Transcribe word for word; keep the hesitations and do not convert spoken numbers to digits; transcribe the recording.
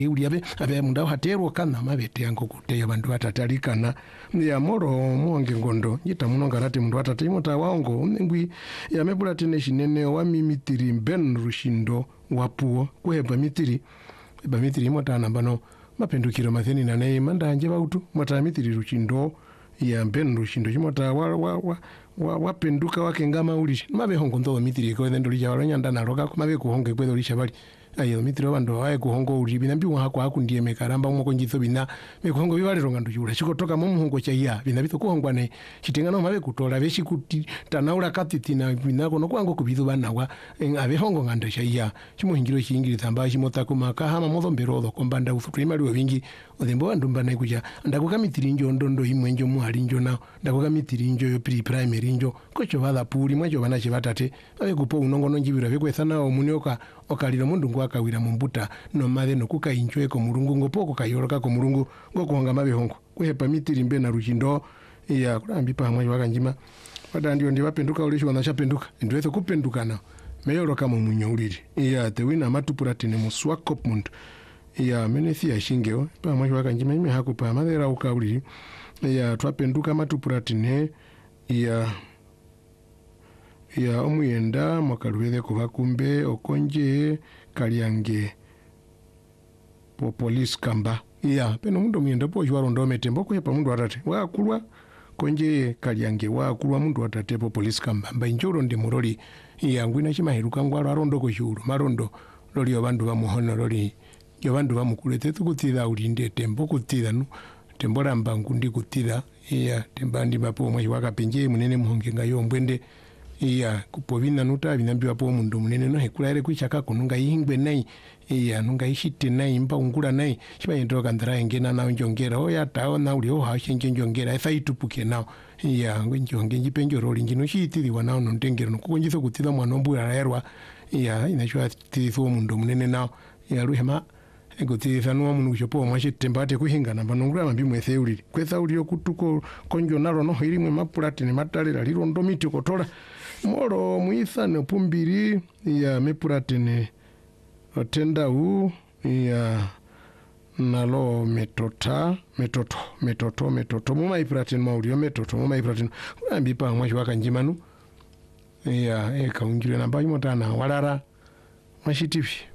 uli abe abe munda hatero kana mabete yango kuteya bandu batatalikana ya moro muonge ngondo nyita muno ngarati mundu atata imota waongo ngwi ya mebula tene shinene wa mimitiri ben rushindo wapuo kuheba mitiri ba mitiri imota nambano mapendukiro matheni na nei manda anje bautu mota mitiri rushindo ya ben rushindo chimota wa wa wa wa wapenduka wake ngama ulishi mabe hongo ndo mitiri ko ndendo lija walanyanda na roka mabe kuhonge kwedo lisha bali ayo mitiro bando wae kuhongo uri bina mbiwa hako haku ndiye mekaramba mu konjitho bina me kuhongo bibale ronga ndujura chikotoka mu muhongo cha ya bina bito kuhongwa ne chitengano mabe kutola beshi kuti tanaula katiti na bina kono kwango kubidu bana wa abe hongo nganda cha ya chimuhingiro chingiri tamba chimota kumaka hama modhombero kombanda ufutu imali wingi odembo ndumba na kuja ndakuka mitirinjo ndondo imwenjo mu halinjo na ndakuka mitirinjo yo pre primary njo kocho bala puli mwajo bana chibatate abe kupo unongo njibira bekwethana omunyoka okalira mundu ngwakawira mumbuta no male no kukainjwe ko mulungu ngopoko kayoroka ko mulungu ngokuhonga mabe hongo kuhepa mitiri mbe na ruchindo ya kurambi pa mwajo wakanjima wada ndio ndi wapenduka ulishi wanachapenduka ndwethe kupendukana meyoroka mu munyo uliri ya tewina matupura tene muswako muntu ya menethi ya shingeo pa mwajo wakanjima ime hakupa madera ukauliri ya twapenduka matupura tene ya ya omuyenda mwakaluwele kuva kumbe okonje kalyange po police kamba ya peno mundu muyenda po jwaro ndo metembo ko yepa mundu atate wa kulwa konje kalyange wa kulwa mundu atate po police kamba mba injoro ndi muroli ya ngwina chimahiruka ngwaro arondo ko shuru marondo loli abandu bamuhono loli yo bandu bamukulete tukutira ulinde tembo kutira no tembo lamba ngundi kutira ya tembandi bapo mwaji wakapenje munene muhonge ngayo mbwende iya kupovina nuta binambiwa po mundu munene no hekula ere kwichaka kununga yingwe nai iya nunga ishite nai mba ungula nai chiba yendo kandara engena na njongera oya tawo na uli oha shenje njongera efa itupuke nao iya ngonjonge njipenjo roli ngino shitiri wana no ndengera no kukonjitho kutira mwana mbura erwa iya inachwa titho mundu munene nao iya ruhema egotitha no mundu chopo mwache tembate kuhinga namba nongura mambi mwethe uli kwetha uli okutuko konjo naro no hirimwe mapulatini matalera lirondo miti kotola moro muitha no pumbiri ya mepuratene otenda u ya nalo metota metoto metoto metoto muma ipuratene maulio metoto muma ipuratene ambi pa mwashi wakanjimanu ya eka ungire namba imotana walara mashitifi